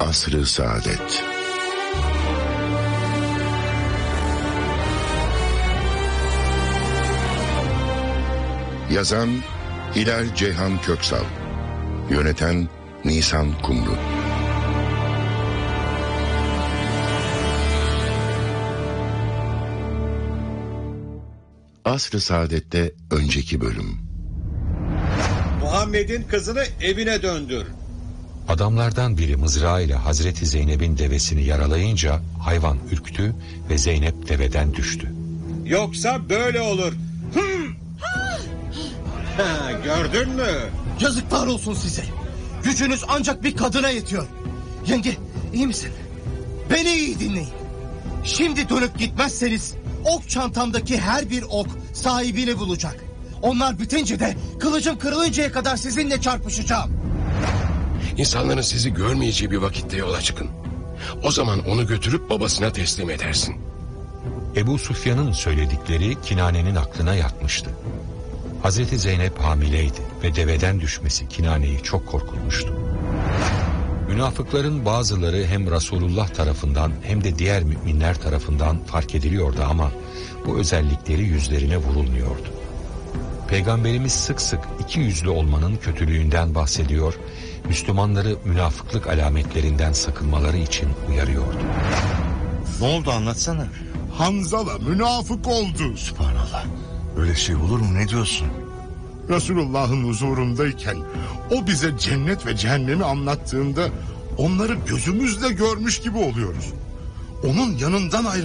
Asr-ı Saadet. Yazan Hilal Ceyhan Köksal, yöneten Nisan Kumru. Asr-ı Saadet'te önceki bölüm. Muhammed'in kızını evine döndür. Adamlardan biri mızrağıyla Hazreti Zeynep'in devesini yaralayınca hayvan ürktü ve Zeynep deveden düştü. Yoksa böyle olur. Gördün mü? Yazıklar olsun size. Gücünüz ancak bir kadına yetiyor. Yenge, iyi misin? Beni iyi dinleyin. Şimdi dönüp gitmezseniz ok çantamdaki her bir ok sahibini bulacak. Onlar bitince de kılıcım kırılıncaya kadar sizinle çarpışacağım. İnsanların sizi görmeyeceği bir vakitte yola çıkın. O zaman onu götürüp babasına teslim edersin. Ebu Sufyan'ın söyledikleri Kinane'nin aklına yatmıştı. Hazreti Zeynep hamileydi ve deveden düşmesi Kinane'yi çok korkutmuştu. Münafıkların bazıları hem Resulullah tarafından hem de diğer müminler tarafından fark ediliyordu ama bu özellikleri yüzlerine vurulmuyordu. Peygamberimiz sık sık iki yüzlü olmanın kötülüğünden bahsediyor, Müslümanları münafıklık alametlerinden sakınmaları için uyarıyordu. Ne oldu, anlatsana. Hanzala münafık oldu. Subhanallah. Öyle şey olur mu, ne diyorsun? Resulullah'ın huzurundayken o bize cennet ve cehennemi anlattığında onları gözümüzle görmüş gibi oluyoruz. Onun yanından ayrı